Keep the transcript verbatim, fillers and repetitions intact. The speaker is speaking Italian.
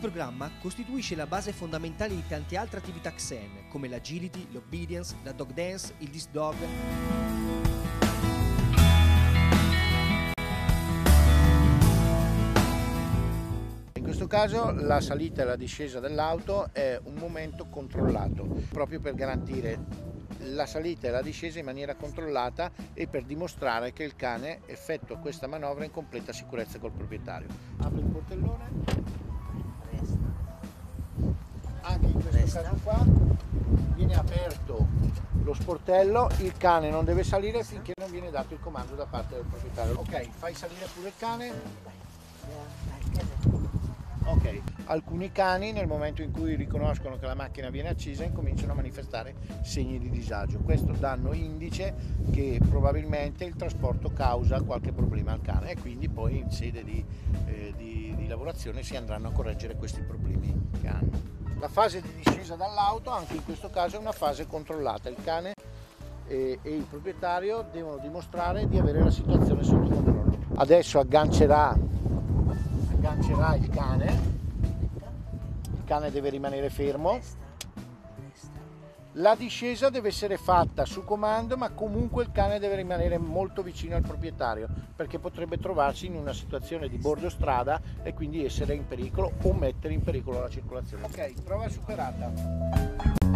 programma costituisce la base fondamentale di tante altre attività Xen, come l'agility, l'obedience, la dog dance, il disc dog. In questo caso la salita e la discesa dell'auto è un momento controllato, proprio per garantire la salita e la discesa in maniera controllata e per dimostrare che il cane effettua questa manovra in completa sicurezza col proprietario. Apre il portellone, anche in questo caso qua viene aperto lo sportello, il cane non deve salire finché non viene dato il comando da parte del proprietario. Ok, fai salire pure il cane. Ok, alcuni cani nel momento in cui riconoscono che la macchina viene accesa incominciano a manifestare segni di disagio. Questo danno indice che probabilmente il trasporto causa qualche problema al cane e quindi poi in sede di, eh, di, di lavorazione si andranno a correggere questi problemi che hanno. La fase di discesa dall'auto anche in questo caso è una fase controllata. Il cane e, e il proprietario devono dimostrare di avere la situazione sotto controllo. Adesso aggancerà aggancerà il cane, il cane deve rimanere fermo, la discesa deve essere fatta su comando, ma comunque il cane deve rimanere molto vicino al proprietario perché potrebbe trovarsi in una situazione di bordo strada e quindi essere in pericolo o mettere in pericolo la circolazione. Ok, prova superata.